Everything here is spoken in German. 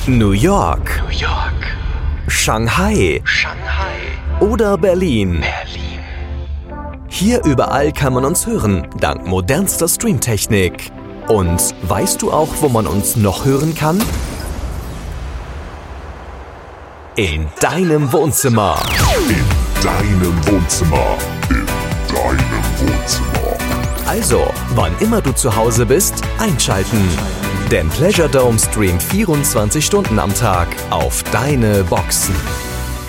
New York, Shanghai oder Berlin. Hier überall kann man uns hören, dank modernster Streamtechnik. Und weißt du auch, wo man uns noch hören kann? In deinem Wohnzimmer. In deinem Wohnzimmer. In deinem Wohnzimmer. Also, wann immer du zu Hause bist, einschalten. Denn Pleasure Dome streamt 24 Stunden am Tag auf deine Boxen.